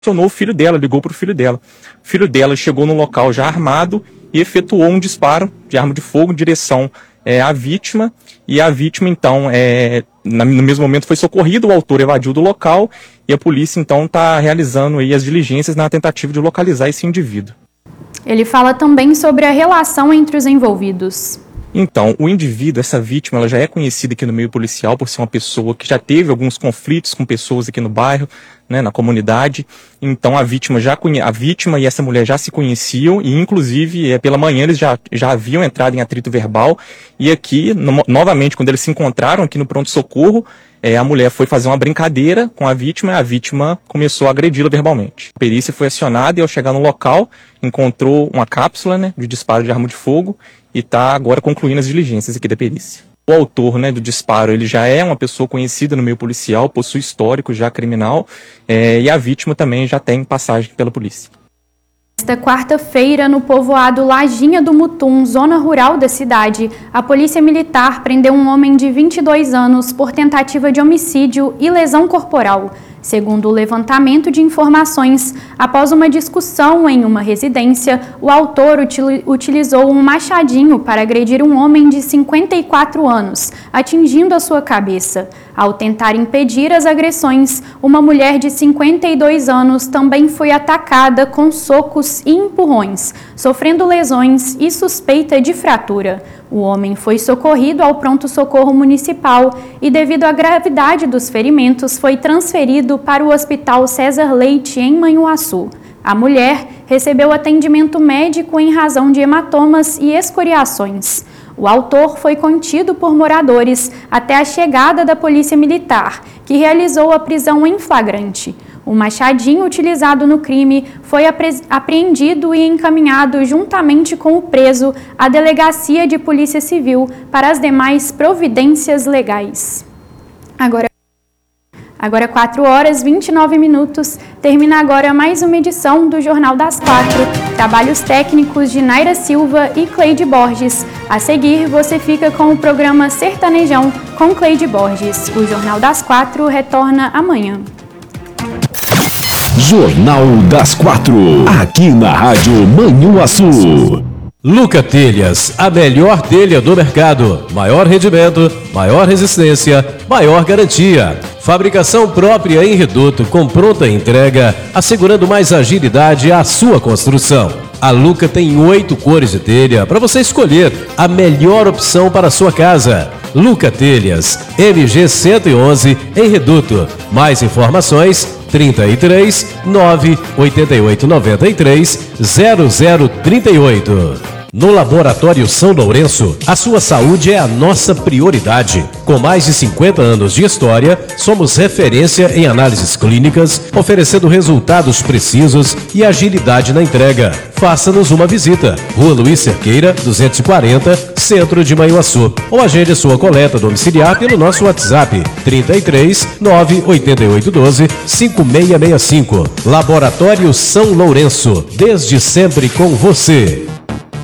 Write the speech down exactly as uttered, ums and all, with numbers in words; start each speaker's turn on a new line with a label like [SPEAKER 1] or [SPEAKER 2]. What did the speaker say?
[SPEAKER 1] acionou o filho dela, ligou para o filho dela. O filho dela chegou no local já armado e efetuou um disparo de arma de fogo em direção é, à vítima, e a vítima, então, é, no mesmo momento foi socorrido, o autor evadiu do local, e a polícia, então, está realizando aí as diligências na tentativa de localizar esse indivíduo.
[SPEAKER 2] Ele fala também sobre a relação entre os envolvidos.
[SPEAKER 1] Então, o indivíduo, essa vítima, ela já é conhecida aqui no meio policial por ser uma pessoa que já teve alguns conflitos com pessoas aqui no bairro, né, na comunidade. Então, a vítima, já conhe... a vítima e essa mulher já se conheciam e, inclusive, é, pela manhã eles já, já haviam entrado em atrito verbal. E aqui, no... novamente, quando eles se encontraram aqui no pronto-socorro, é, a mulher foi fazer uma brincadeira com a vítima e a vítima começou a agredi-la verbalmente. A perícia foi acionada e, ao chegar no local, encontrou uma cápsula, né, de disparo de arma de fogo, e está agora concluindo as diligências aqui da perícia. O autor, né, do disparo, ele já é uma pessoa conhecida no meio policial, possui histórico já criminal, é, e a vítima também já tem passagem pela polícia.
[SPEAKER 2] Esta quarta-feira, no povoado Lajinha do Mutum, zona rural da cidade, a Polícia Militar prendeu um homem de vinte e dois anos por tentativa de homicídio e lesão corporal. Segundo o levantamento de informações, após uma discussão em uma residência, o autor util- utilizou um machadinho para agredir um homem de cinquenta e quatro anos, atingindo a sua cabeça. Ao tentar impedir as agressões, uma mulher de cinquenta e dois anos também foi atacada com socos e empurrões, sofrendo lesões e suspeita de fratura. O homem foi socorrido ao pronto-socorro municipal e, devido à gravidade dos ferimentos, foi transferido para o Hospital César Leite, em Manhuaçu. A mulher recebeu atendimento médico em razão de hematomas e escoriações. O autor foi contido por moradores até a chegada da Polícia Militar, que realizou a prisão em flagrante. O machadinho utilizado no crime foi apre- apreendido e encaminhado juntamente com o preso à Delegacia de Polícia Civil para as demais providências legais. Agora, agora quatro horas e vinte e nove minutos, termina agora mais uma edição do Jornal das Quatro. Trabalhos técnicos de Naira Silva e Cleide Borges. A seguir, você fica com o programa Sertanejão com Cleide Borges. O Jornal das Quatro retorna amanhã.
[SPEAKER 3] Jornal das Quatro, aqui na Rádio Manhuaçu.
[SPEAKER 4] Luca Telhas, a melhor telha do mercado. Maior rendimento, maior resistência, maior garantia. Fabricação própria em reduto com pronta entrega, assegurando mais agilidade à sua construção. A Luca tem oito cores de telha para você escolher a melhor opção para a sua casa. Luca Telhas, M G cento e onze em reduto. Mais informações trinta e três, nove, oitenta e oito, noventa e três, zero zero trinta e oito. No Laboratório São Lourenço, a sua saúde é a nossa prioridade. Com mais de cinquenta anos de história, somos referência em análises clínicas, oferecendo resultados precisos e agilidade na entrega. Faça-nos uma visita. Rua Luiz Cerqueira, duzentos e quarenta, Centro de Manhuaçu. Ou agende sua coleta domiciliar pelo nosso WhatsApp trinta e três, nove, oitenta e oito, doze, cinco seis seis cinco. Laboratório São Lourenço, desde sempre com você.